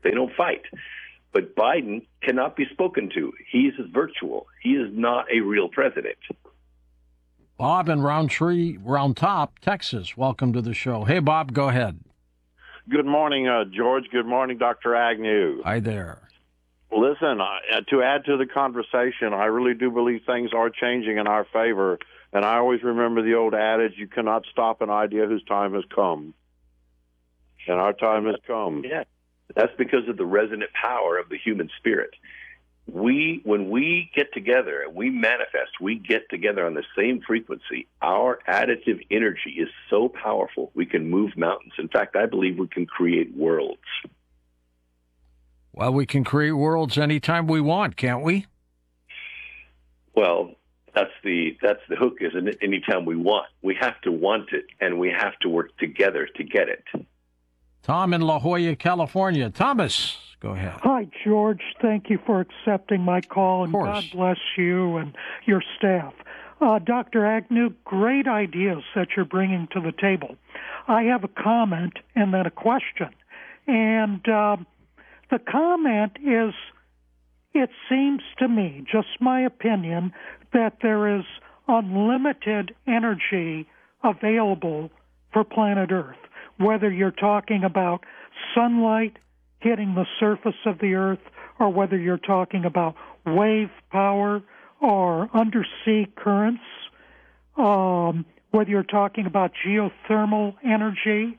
They don't fight. But Biden cannot be spoken to. He's virtual. He is not a real president. Bob in Round Top, Texas. Welcome to the show. Hey, Bob, go ahead. Good morning, George. Good morning, Dr. Agnew. Hi there. Listen, to add to the conversation, I really do believe things are changing in our favor. And I always remember the old adage, you cannot stop an idea whose time has come. And our time has come. Yeah, that's because of the resonant power of the human spirit. When we get together, we manifest, we get together on the same frequency. Our additive energy is so powerful, we can move mountains. In fact, I believe we can create worlds. Well, we can create worlds anytime we want, can't we? Well, that's the hook, isn't it? Anytime we want. We have to want it, and we have to work together to get it. Tom in La Jolla, California. Thomas, go ahead. Hi, George. Thank you for accepting my call, and God bless you and your staff. Dr. Agnew, great ideas that you're bringing to the table. I have a comment and then a question. And the comment is, it seems to me, just my opinion, that there is unlimited energy available for planet Earth, whether you're talking about sunlight hitting the surface of the Earth or whether you're talking about wave power or undersea currents, whether you're talking about geothermal energy,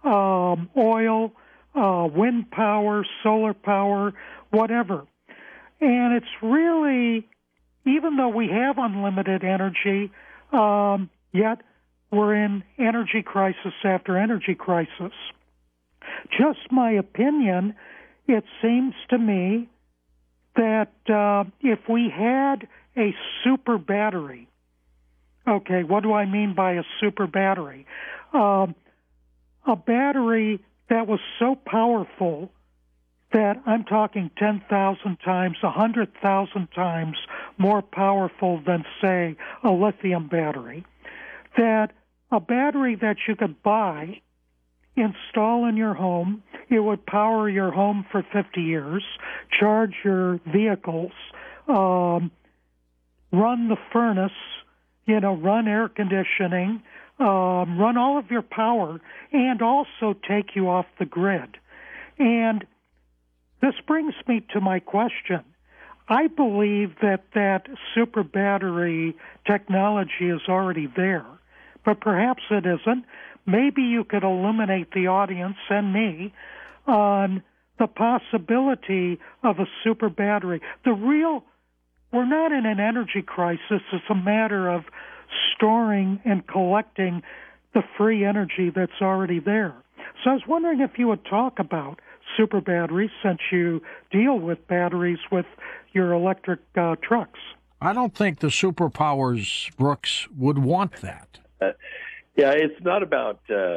oil, wind power, solar power, whatever. And it's really, even though we have unlimited energy, yet we're in energy crisis after energy crisis. Just my opinion, it seems to me that if we had a super battery, okay, what do I mean by a super battery? A battery that was so powerful that I'm talking 10,000 times, 100,000 times more powerful than, say, a lithium battery, that a battery that you could buy, install in your home, it would power your home for 50 years, charge your vehicles, run the furnace, run air conditioning, run all of your power, and also take you off the grid. And this brings me to my question. I believe that super battery technology is already there, but perhaps it isn't. Maybe you could illuminate the audience and me on the possibility of a super battery. We're not in an energy crisis. It's a matter of storing and collecting the free energy that's already there. So I was wondering if you would talk about super batteries, since you deal with batteries with your electric trucks. I don't think the superpowers, Brooks, would want that. Yeah, it's not about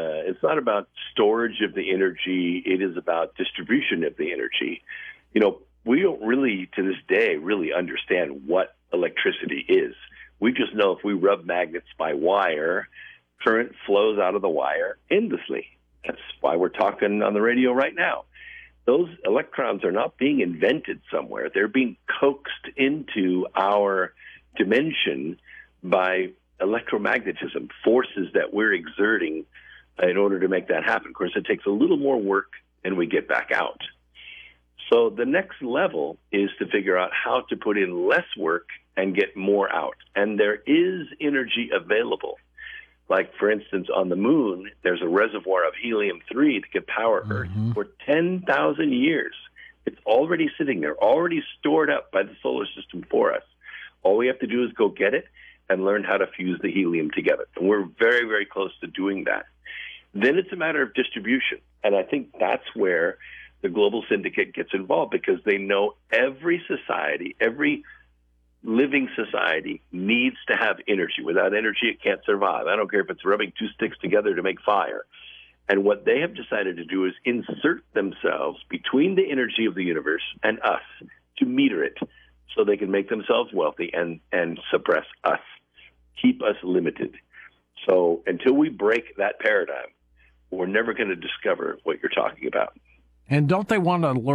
storage of the energy. It is about distribution of the energy. We don't really, to this day, really understand what electricity is. We just know if we rub magnets by wire, current flows out of the wire endlessly. That's why we're talking on the radio right now. Those electrons are not being invented somewhere. They're being coaxed into our dimension by electromagnetism, forces that we're exerting in order to make that happen. Of course, it takes a little more work and we get back out. So the next level is to figure out how to put in less work and get more out. And there is energy available. Like, for instance, on the moon, there's a reservoir of helium-3 that could power Earth for 10,000 years. It's already sitting there, already stored up by the solar system for us. All we have to do is go get it and learn how to fuse the helium together. And we're very, very close to doing that. Then it's a matter of distribution. And I think that's where the Global Syndicate gets involved, because they know every society, every living society needs to have energy. Without energy, it can't survive. I don't care if it's rubbing two sticks together to make fire. And what they have decided to do is insert themselves between the energy of the universe and us to meter it so they can make themselves wealthy and suppress us, keep us limited. So until we break that paradigm, we're never going to discover what you're talking about. And don't they want to learn